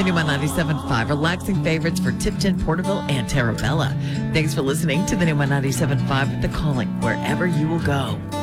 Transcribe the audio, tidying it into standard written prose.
the new 97.5, relaxing favorites for Tipton, Porterville, and Terabella. Thanks for listening to the new 97.5, The Calling, wherever you will go.